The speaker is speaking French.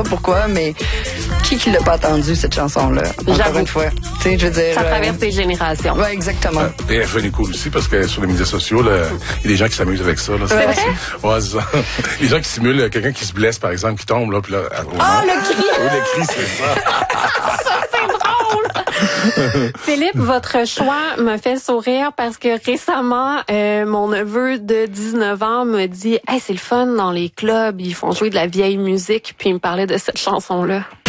pas pourquoi, mais qui l'a pas entendu, cette chanson-là? Encore une fois. Tu sais, je veux dire. Ça traverse les générations. Oui, exactement. Et elle fait cool aussi, parce que sur les médias sociaux, là, il y a des gens qui s'amusent avec ça. Là, c'est vrai? Ouais, c'est ça. Les gens qui simulent quelqu'un qui se blesse, par exemple, qui tombe, là, puis là... Le cri! Oui, le cri, c'est ça. Ça, c'est drôle! Philippe, votre choix me fait sourire parce que récemment, mon neveu de 19 ans me dit « Hey, c'est le fun dans les clubs, ils font jouer de la vieille musique. » Puis il me parlait de cette chanson-là.